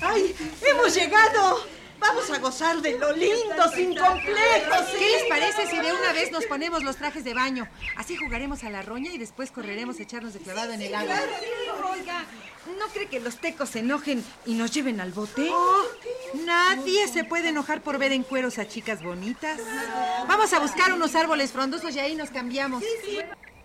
¡Ay! ¡Hemos llegado! Vamos a gozar de lo lindo, sin complejos. ¿Sí? ¿Qué les parece si de una vez nos ponemos los trajes de baño? Así jugaremos a la roña y después correremos a echarnos de clavado en el agua. Oiga, ¿no cree que los tecos se enojen y nos lleven al bote? Oh, nadie se puede enojar por ver en cueros a chicas bonitas. Vamos a buscar unos árboles frondosos y ahí nos cambiamos.